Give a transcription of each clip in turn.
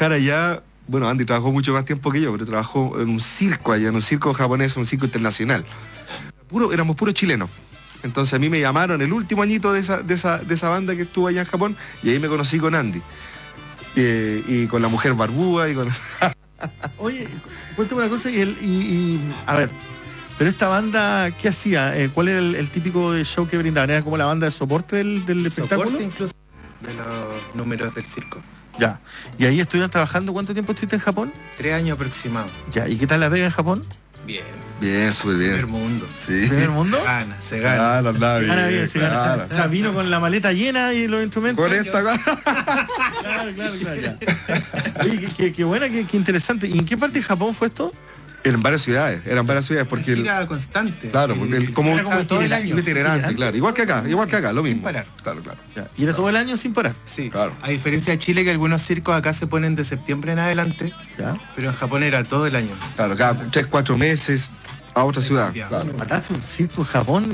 trabajar allá, bueno, Andy trabajó mucho más tiempo que yo, pero trabajó en un circo allá, en un circo japonés, un circo internacional. Éramos puros chilenos. Entonces a mí me llamaron el último añito de esa banda que estuvo allá en Japón, y ahí me conocí con Andy. Y con la mujer barbúa y con... Oye, cuéntame una cosa a ver, pero esta banda, ¿qué hacía? ¿Cuál era el típico show que brindaban? ¿Era como la banda de soporte del espectáculo? Soporte incluso de los números del circo. Ya. ¿Y ahí estuvieron trabajando? ¿Cuánto tiempo estuviste en Japón? 3 años aproximados. Ya. ¿Y qué tal la pega en Japón? Bien. Bien, súper bien. Primer mundo. Sí. ¿Primer mundo? Se gana. Andaba bien. Gana bien, se gana. Claro. O sea, vino con la maleta llena y los instrumentos. Con esta Claro, ya. Oye, qué buena, qué interesante. ¿Y en qué parte de Japón fue esto? Eran varias ciudades, porque gira constante. Claro, porque como todo el año. itinerante, claro. Igual que acá, lo mismo. Sin parar. Claro. Ya. ¿Y era todo el año sin parar? Sí, Claro. A diferencia de Chile, que algunos circos acá se ponen de septiembre en adelante, Ya. pero en Japón era todo el año. Claro, cada 3-4 meses a otra ciudad. Claro. Mataste un circo en Japón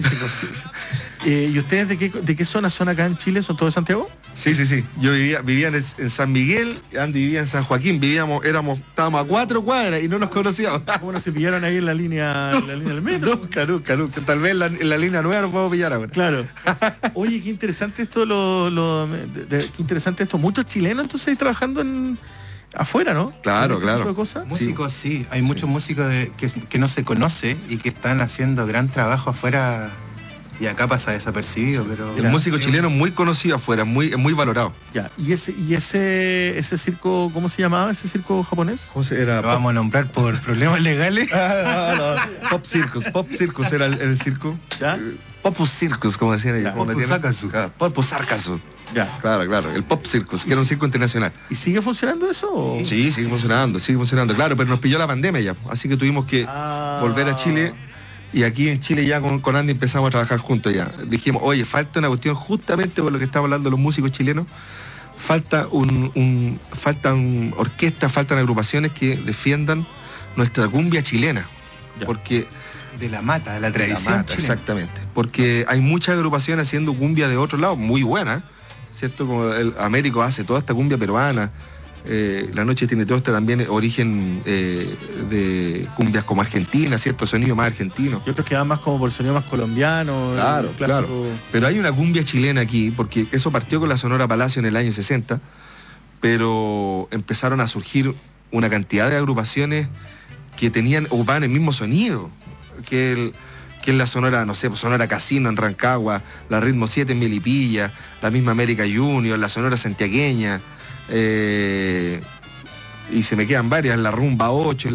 ¿y ustedes de qué zona son acá en Chile? ¿Son todos de Santiago? Sí. Yo vivía en San Miguel, Andy vivía en San Joaquín, estábamos a 4 cuadras y no nos conocíamos. ¿Cómo no se pillaron ahí en la línea del metro? Nunca. Tal vez en la línea nueva nos podemos pillar ahora. Claro. Oye, qué interesante esto, qué interesante esto. Muchos chilenos entonces ahí trabajando afuera, ¿no? Claro. Tipo de cosas. Músicos, sí. Hay muchos músicos que no se conoce y que están haciendo gran trabajo afuera y acá pasa desapercibido, pero... El músico chileno es muy conocido afuera, muy valorado. Ya. ¿Y ese circo, cómo se llamaba ese circo japonés? ¿Cómo se era? Lo vamos a nombrar por problemas legales. No. Pop Circus era el circo. ¿Ya? Popus Circus, como decían ellos. Popus Sarkazu. Popus Sarkazu. Ya. Claro, el Pop Circus, que era un circo internacional. ¿Y sigue funcionando eso? o? Sí, sigue funcionando, claro, pero nos pilló la pandemia ya, así que tuvimos que volver a Chile, y aquí en Chile ya con Andy empezamos a trabajar juntos ya. Dijimos, oye, falta una cuestión justamente por lo que estamos hablando los músicos chilenos, faltan orquestas, faltan agrupaciones que defiendan nuestra cumbia chilena, ya. Porque... De la mata, de la tradición chilena. Exactamente, porque hay muchas agrupaciones haciendo cumbia de otro lado, muy buena, ¿cierto? Como el Américo hace toda esta cumbia peruana, La Noche tiene todo este también origen de cumbias como argentina, ¿cierto? Sonido más argentino. Y otros que van más como por sonido más colombiano. Claro. Pero hay una cumbia chilena aquí, porque eso partió con la Sonora Palacio en el año 60, pero empezaron a surgir una cantidad de agrupaciones que ocupaban el mismo sonido que es la Sonora, no sé, Sonora Casino en Rancagua, la Ritmo 7 en Melipilla, la misma América Junior, la Sonora Santiagueña, y se me quedan varias, la Rumba 8,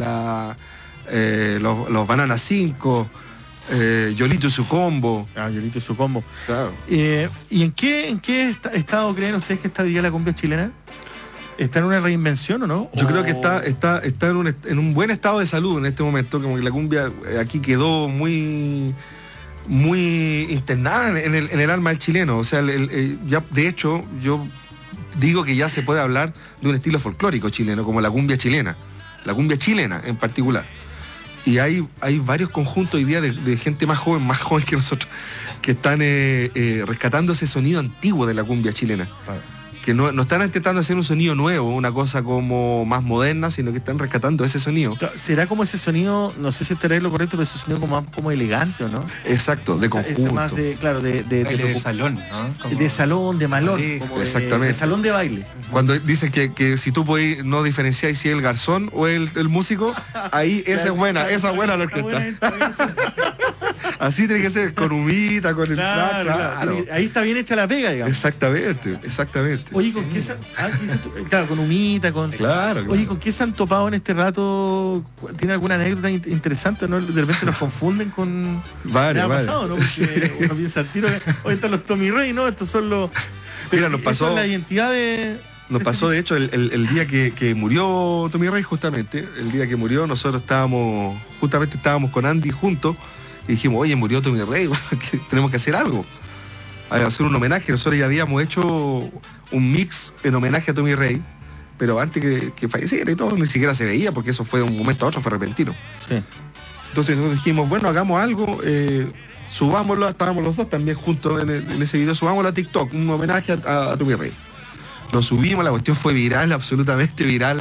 los Bananas 5, Yolito y su combo. Yolito y su combo. Claro. ¿Y en qué estado creen ustedes que está hoy día la cumbia chilena? ¿Está en una reinvención o no? Yo creo que está en un buen estado de salud en este momento, como que la cumbia aquí quedó muy internada en el alma del chileno. O sea, ya de hecho, yo digo que ya se puede hablar de un estilo folclórico chileno, como la cumbia chilena en particular. Y hay varios conjuntos hoy día de gente más joven que nosotros, que están rescatando ese sonido antiguo de la cumbia chilena. Claro. Que no están intentando hacer un sonido nuevo, una cosa como más moderna, sino que están rescatando ese sonido. ¿Será como ese sonido, no sé si estaré lo correcto, pero ese sonido como elegante, ¿o no? Exacto, de conjunto. Ese más de salón, ¿no? Como de salón, de malón. Exactamente. De salón de baile. Cuando dicen que si tú podés no diferenciar si es el garzón o el músico, ahí esa es buena la orquesta. Así tiene que ser, con humita, con el claro. Ahí está bien hecha la pega, digamos. Exactamente. Oye, ¿con qué claro, con humita, Claro. Oye, ¿con qué se han topado en este rato? ¿Tiene alguna anécdota interesante, no? De repente nos confunden con... Varias. pasado, ¿no? Porque uno piensa al tiro que hoy están los Tommy Rey, ¿no? Estos son los... Mira, nos pasó... Esa es la identidad de... Nos pasó, de hecho, el día que murió Tommy Rey, justamente, el día que murió, nosotros estábamos con Andy juntos, y dijimos, oye, murió Tommy Rey, tenemos que hacer algo. Hacer un homenaje. Nosotros ya habíamos hecho un mix en homenaje a Tommy Rey, pero antes que falleciera y todo, ni siquiera se veía, porque eso fue de un momento a otro, fue repentino. Sí. Entonces nosotros dijimos, bueno, hagamos algo, subámoslo, estábamos los dos también juntos en ese video, subámoslo a TikTok, un homenaje a Tommy Rey. Lo subimos, la cuestión fue viral, absolutamente viral.